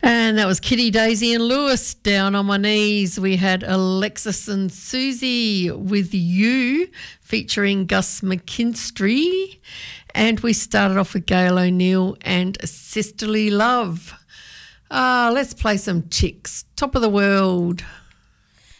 And that was Kitty, Daisy and Lewis. Down on My Knees, we had Alexis and Susie with You, featuring Gus McKinstry. And we started off with Gail O'Neill and Sisterly Love. Let's play some Chicks. Top of the World.